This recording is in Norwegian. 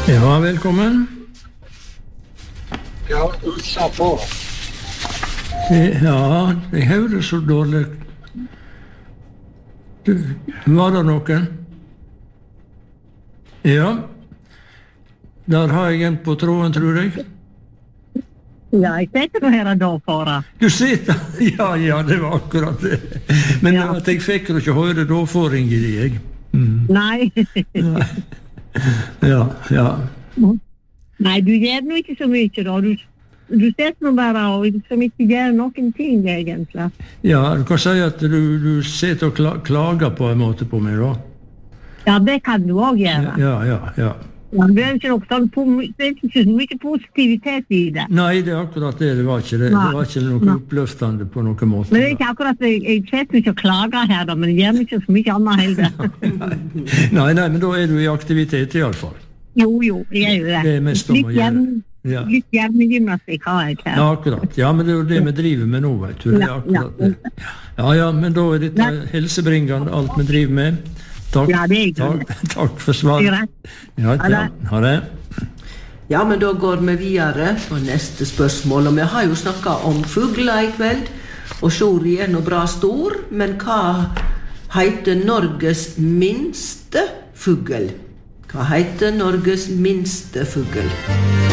Ja, velkommen. Ja, utsa på. Ja, jeg hører så dårlig. Var det noen? Ja. Der har jeg en på tråden, tror jeg. Ja, jeg sitter nå her da for det. Du sitter? Ja, det var akkurat det. Men Ja. at jeg fikk det ikke høre, da får jeg jeg. Nei. Ja. Nei, du gjør nå ikke så mye da. Du sitter nå bare og som ikke gjør noen ting egentlig. Ja, du kan si at du sitter og klager på en måte på meg, da. Ja, det kan du også gjøre. Ja. Ja, det er ikke noe sånn, det er ikke så mye positivitet i det. Nei, det er akkurat det. Det var ikke det. Det var ikke noe oppløftende på noen måte. Men det er ikke akkurat, jeg sitter ikke og klager her da, men jeg gjør ikke så mye annet heller. Nei, men da er du i aktivitet i alle fall. Jo, jeg er jo det. Det er mest om å gjøre. Ja. Litt hjemmegymnastikk har jeg her. Ja, akkurat. Ja, men det er jo det vi driver med nå, vet du. Det er akkurat det. Ja, men da er dette helsebringende alt vi driver med. Takk, Ja, det er greit. takk for svaret. Ja, ha det. Ja, men da går vi videre på neste spørsmål. Og vi har jo snakket om fugler i kveld, og Sjori er nå bra stor, men hva heter Norges minste fugl? Hva heter Norges minste fugl?